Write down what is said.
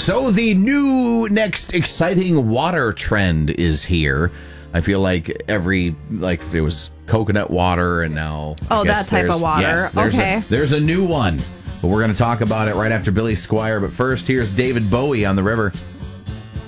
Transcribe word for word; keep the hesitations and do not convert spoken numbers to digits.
So the new next exciting water trend is here. I feel like every, like if it was coconut water and now... I Oh, guess that type there's- of water. Yes, there's Okay. A, there's a new one. But we're going to talk about it right after Billy Squire. But first, here's David Bowie on the river.